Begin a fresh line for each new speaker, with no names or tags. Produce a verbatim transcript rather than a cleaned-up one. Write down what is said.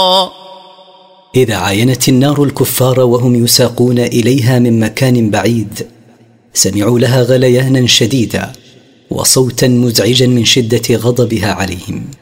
إذا عاينت النار الكفار وهم يساقون إليها من مكان بعيد سمعوا لها غليانا شديدا وصوتا مزعجا من شدة غضبها عليهم.